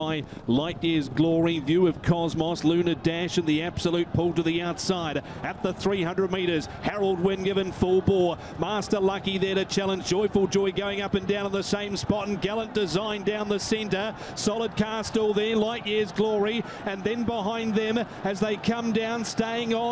by Light Years Glory, View of Cosmos, Lunar Dash and the Absolute pull to the outside. At the 300 metres, Harold Win given full bore. Master Lucky there to challenge. Joyful Joy going up and down in the same spot, and Gallant Design down the centre. Solid Car still there, Light Years Glory, and then behind them as they come down, staying on.